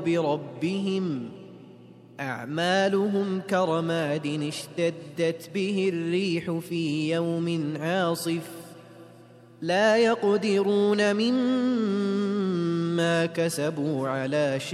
بربهم أعمالهم كرماد اشتدت به الريح في يوم عاصف لا يقدرون مما كسبوا على شيء